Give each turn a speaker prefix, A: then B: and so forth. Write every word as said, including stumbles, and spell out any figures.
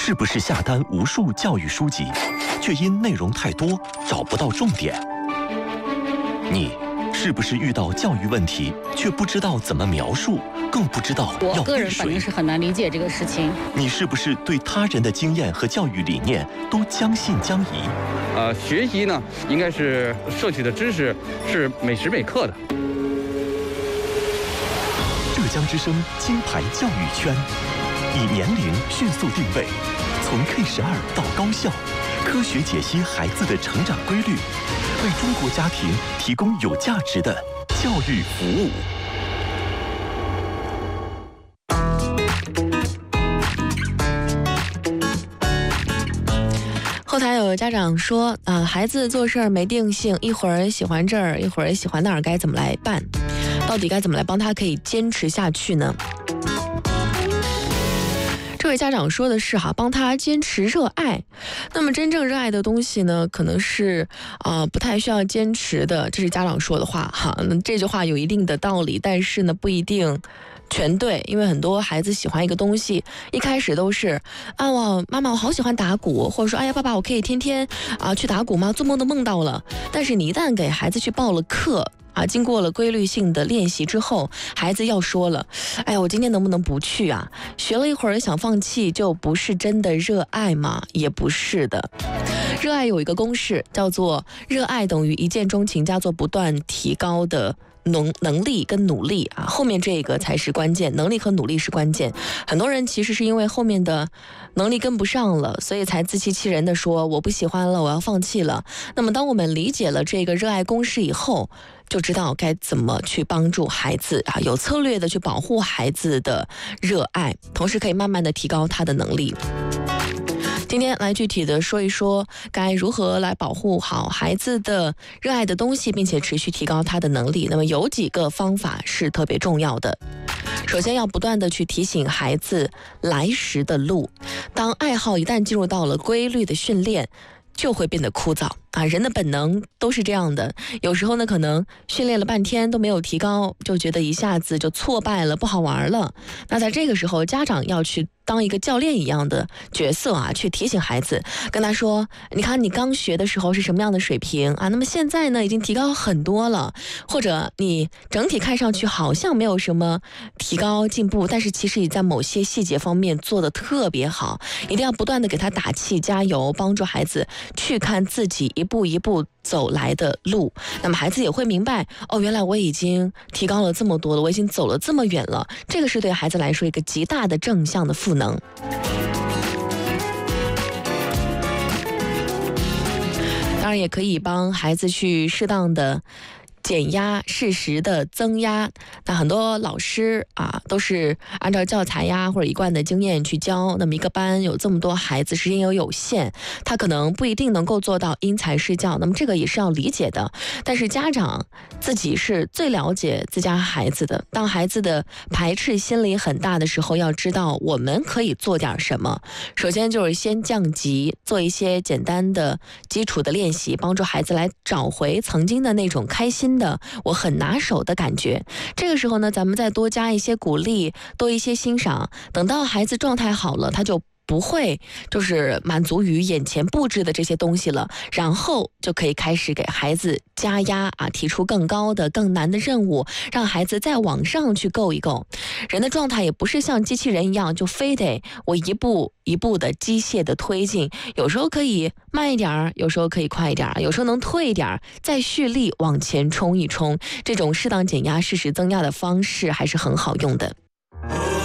A: 是不是下单无数教育书籍，却因内容太多找不到重点？你是不是遇到教育问题，却不知道怎么描述，更不知道要
B: 我个人
A: 为
B: 反正
A: 谁？
B: 是很难理解这个事情。
A: 你是不是对他人的经验和教育理念都将信将疑？
C: 呃，学习呢，应该是摄取的知识是每时每刻的。
A: 浙江之声金牌教育圈，以年龄迅速定位，从 K 十二到高校，科学解析孩子的成长规律，为中国家庭提供有价值的教育服务。
D: 后台有家长说啊、呃，孩子做事儿没定性，一会儿喜欢这儿，一会儿喜欢那儿，该怎么来办？到底该怎么来帮他可以坚持下去呢？这位家长说的是哈，帮他坚持热爱。那么真正热爱的东西呢，可能是啊、呃、不太需要坚持的，这是家长说的话哈。那这句话有一定的道理，但是呢不一定全对，因为很多孩子喜欢一个东西，一开始都是啊，我妈妈我好喜欢打鼓，或者说哎呀爸爸我可以天天啊去打鼓吗？做梦都梦到了。但是你一旦给孩子去报了课啊，经过了规律性的练习之后，孩子要说了，哎呀我今天能不能不去啊？学了一会儿想放弃，就不是真的热爱吗？也不是的。热爱有一个公式，叫做热爱等于一见钟情加做不断提高的能能力跟努力啊，后面这个才是关键，能力和努力是关键。很多人其实是因为后面的能力跟不上了，所以才自欺欺人的说我不喜欢了，我要放弃了。那么当我们理解了这个热爱公式以后，就知道该怎么去帮助孩子啊，有策略的去保护孩子的热爱，同时可以慢慢的提高他的能力。今天来具体的说一说该如何来保护好孩子的热爱的东西，并且持续提高他的能力。那么有几个方法是特别重要的。首先要不断的去提醒孩子来时的路，当爱好一旦进入到了规律的训练，就会变得枯燥啊！人的本能都是这样的，有时候呢，可能训练了半天都没有提高，就觉得一下子就挫败了，不好玩了。那在这个时候，家长要去当一个教练一样的角色啊，去提醒孩子，跟他说：“你看，你刚学的时候是什么样的水平啊？那么现在呢，已经提高很多了。或者你整体看上去好像没有什么提高进步，但是其实你在某些细节方面做得特别好。一定要不断的给他打气、加油，帮助孩子去看自己一步一步走来的路。那么孩子也会明白，哦，原来我已经提高了这么多了，我已经走了这么远了。这个是对孩子来说一个极大的正向的赋能。当然也可以帮孩子去适当的减压，适时的增压。那很多老师啊，都是按照教材呀或者一贯的经验去教。那么一个班有这么多孩子，时间又有限，他可能不一定能够做到因材施教。那么这个也是要理解的。但是家长自己是最了解自家孩子的。当孩子的排斥心理很大的时候，要知道我们可以做点什么。首先就是先降级，做一些简单的基础的练习，帮助孩子来找回曾经的那种开心的我很拿手的感觉。这个时候呢，咱们再多加一些鼓励，多一些欣赏，等到孩子状态好了，他就不会就是满足于眼前布置的这些东西了，然后就可以开始给孩子加压啊，提出更高的更难的任务，让孩子再往上去够一够。人的状态也不是像机器人一样，就非得我一步一步的机械的推进，有时候可以慢一点，有时候可以快一点，有时候能退一点，再蓄力往前冲一冲。这种适当减压、适时增压的方式还是很好用的。